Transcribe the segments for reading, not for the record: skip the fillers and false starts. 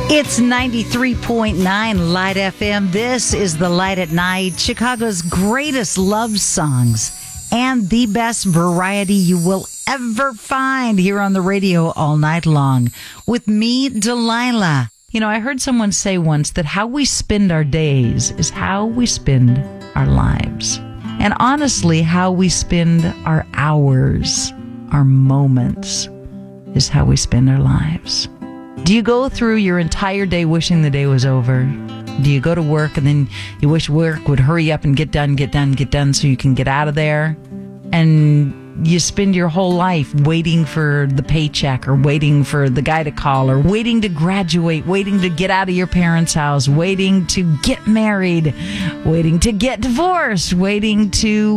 It's 93.9 Light FM. This is the Light at Night, Chicago's greatest love songs and the best variety you will ever find here on the radio all night long. With me, Delilah. You know, I heard someone say once that how we spend our days is how we spend our lives. And honestly, how we spend our hours, our moments, is how we spend our lives. Do you go through your entire day wishing the day was over? Do you go to work and then you wish work would hurry up and get done so you can get out of there? And you spend your whole life waiting for the paycheck or waiting for the guy to call or waiting to graduate, waiting to get out of your parents' house, waiting to get married, waiting to get divorced, waiting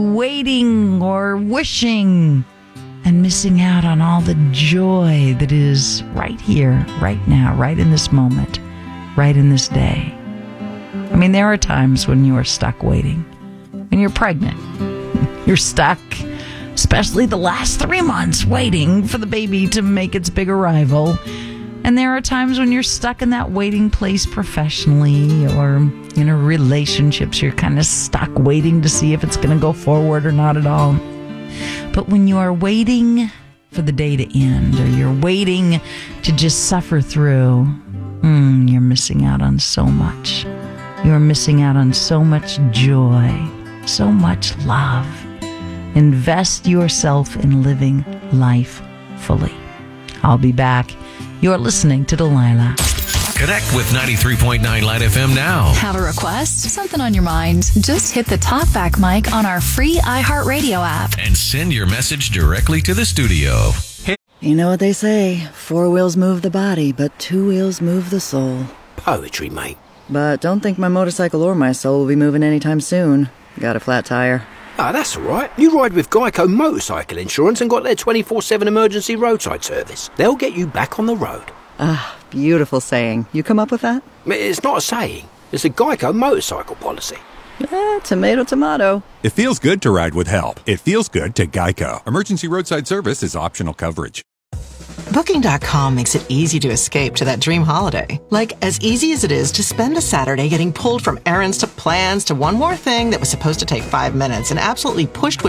or wishing, and missing out on all the joy that is right here, right now, right in this moment, right in this day. I mean, there are times when you are stuck waiting. When you're pregnant, you're stuck, especially the last 3 months, waiting for the baby to make its big arrival. And there are times when you're stuck in that waiting place professionally or in a relationship, so you're kind of stuck waiting to see if it's going to go forward or not at all. But when you are waiting for the day to end, or you're waiting to just suffer through, you're missing out on so much. You're missing out on so much joy, so much love. Invest yourself in living life fully. I'll be back. You're listening to Delilah. Connect with 93.9 Light FM now. Have a request? Something on your mind? Just hit the talkback mic on our free iHeartRadio app. And send your message directly to the studio. You know what they say, 4 wheels move the body, but 2 wheels move the soul. Poetry, mate. But don't think my motorcycle or my soul will be moving anytime soon. Got a flat tire. Ah, that's all right. You ride with Geico Motorcycle Insurance and got their 24/7 emergency roadside service. They'll get you back on the road. Ah, beautiful saying. You come up with that? It's not a saying. It's a Geico motorcycle policy. Tomato, tomato. It feels good to ride with help. It feels good to Geico. Emergency roadside service is optional coverage. Booking.com makes it easy to escape to that dream holiday. Like, as easy as it is to spend a Saturday getting pulled from errands to plans to one more thing that was supposed to take 5 minutes and absolutely pushed with